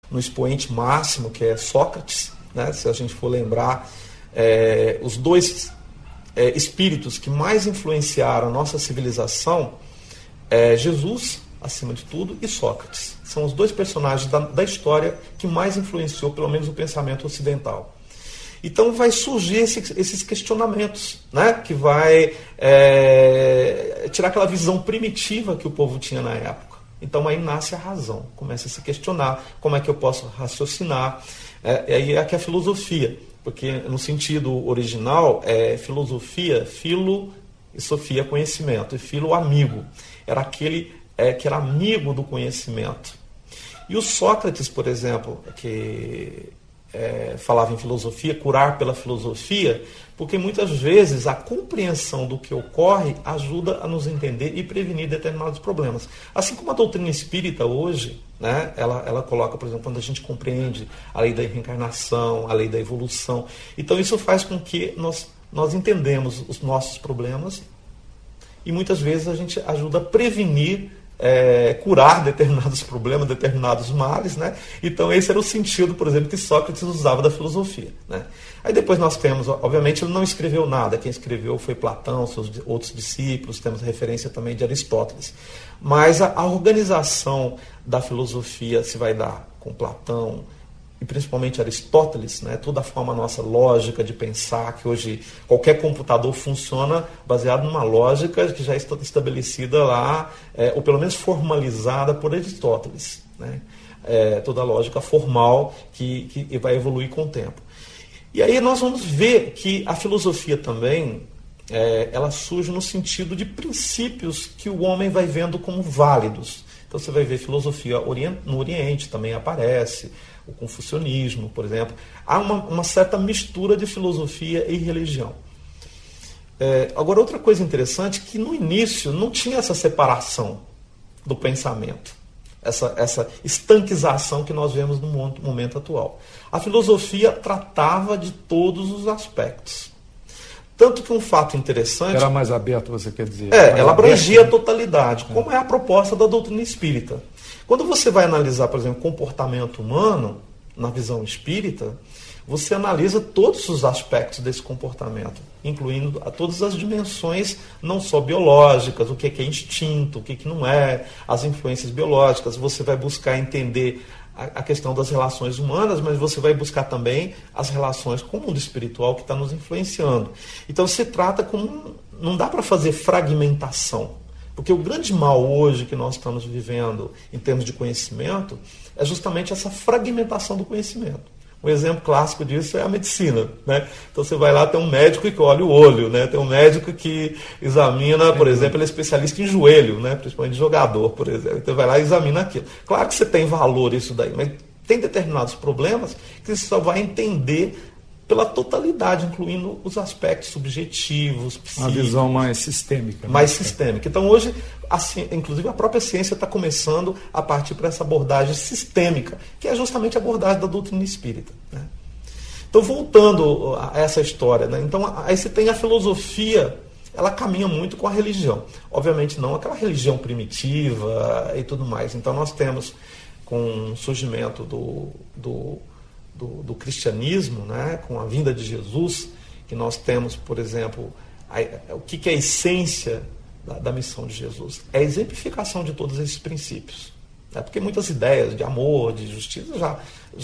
no expoente máximo, que é Sócrates, né? Se a gente for lembrar, os dois espíritos que mais influenciaram a nossa civilização Jesus, acima de tudo, e Sócrates. São os dois personagens da história que mais influenciou, pelo menos, o pensamento ocidental. Então vai surgir esses questionamentos, né? Que vai tirar aquela visão primitiva que o povo tinha na época. Então aí nasce a razão, começa a se questionar como é que eu posso raciocinar. Aí é que a filosofia, porque no sentido original filosofia, filo e sofia, conhecimento, e filo, amigo. Era aquele que era amigo do conhecimento. E o Sócrates, por exemplo, que falava em filosofia, curar pela filosofia, porque muitas vezes a compreensão do que ocorre ajuda a nos entender e prevenir determinados problemas. Assim como a doutrina espírita hoje, né, ela coloca, por exemplo, quando a gente compreende a lei da reencarnação, a lei da evolução. Então isso faz com que nós entendemos os nossos problemas e muitas vezes a gente ajuda a prevenir, curar determinados problemas, determinados males, né? Então esse era o sentido, por exemplo, que Sócrates usava da filosofia, né? Aí depois nós temos, obviamente ele não escreveu nada, quem escreveu foi Platão, seus outros discípulos, temos referência também de Aristóteles, mas a organização da filosofia se vai dar com Platão e principalmente Aristóteles, né? Toda a forma nossa lógica de pensar, que hoje qualquer computador funciona baseado numa lógica que já está estabelecida lá, ou pelo menos formalizada por Aristóteles, né? Toda a lógica formal que vai evoluir com o tempo. E aí nós vamos ver que a filosofia também, ela surge no sentido de princípios que o homem vai vendo como válidos. Então você vai ver filosofia no Oriente também aparece, o confucionismo, por exemplo. Há uma certa mistura de filosofia e religião. Agora, outra coisa interessante é que no início não tinha essa separação do pensamento, essa estanquização que nós vemos no momento atual. A filosofia tratava de todos os aspectos. Tanto que um fato interessante... Era mais aberto, você quer dizer? Ela abrangia a totalidade, como é a proposta da doutrina espírita. Quando você vai analisar, por exemplo, comportamento humano, na visão espírita, você analisa todos os aspectos desse comportamento, incluindo todas as dimensões, não só biológicas, o que é instinto, o que não é, as influências biológicas. Você vai buscar entender a questão das relações humanas, mas você vai buscar também as relações com o mundo espiritual que está nos influenciando. Então se trata como... Não dá para fazer fragmentação, porque o grande mal hoje que nós estamos vivendo em termos de conhecimento é justamente essa fragmentação do conhecimento. Um exemplo clássico disso é a medicina, né? Então você vai lá, tem um médico que olha o olho, né? Tem um médico que examina, por exemplo, ele é especialista em joelho, né? Principalmente jogador, por exemplo. Então vai lá e examina aquilo. Claro que você tem valor isso daí, mas tem determinados problemas que você só vai entender pela totalidade, incluindo os aspectos subjetivos, psíquicos. Uma visão mais sistêmica. Né? Mais sistêmica. Então hoje, inclusive a própria ciência está começando a partir para essa abordagem sistêmica, que é justamente a abordagem da doutrina espírita. Né? Então voltando a essa história, né? Então aí você tem a filosofia, ela caminha muito com a religião. Obviamente não aquela religião primitiva e tudo mais. Então nós temos, com o surgimento do cristianismo, né, com a vinda de Jesus, que nós temos, por exemplo, o que é a essência da missão de Jesus? É a exemplificação de todos esses princípios. Né? Porque muitas ideias de amor, de justiça,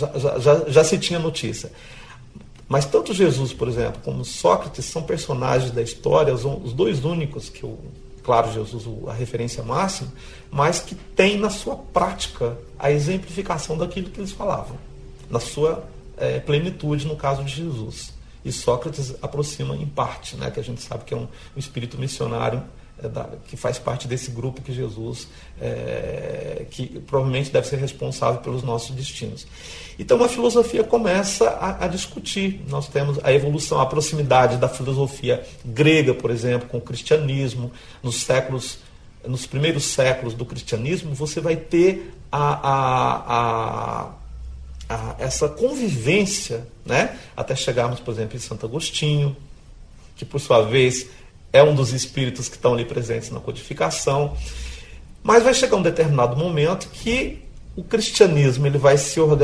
já se tinha notícia. Mas tanto Jesus, por exemplo, como Sócrates são personagens da história, os dois únicos que claro, Jesus, a referência máxima, mas que tem na sua prática a exemplificação daquilo que eles falavam, na sua plenitude, no caso de Jesus. E Sócrates aproxima em parte, né, que a gente sabe que é um espírito missionário que faz parte desse grupo que Jesus, que provavelmente deve ser responsável pelos nossos destinos. Então a filosofia começa a discutir. Nós temos a evolução, a proximidade da filosofia grega, por exemplo, com o cristianismo. Nos primeiros séculos do cristianismo, você vai ter essa convivência, né? Até chegarmos, por exemplo, em Santo Agostinho, que por sua vez é um dos espíritos que estão ali presentes na codificação. Mas vai chegar um determinado momento que o cristianismo ele vai se organizar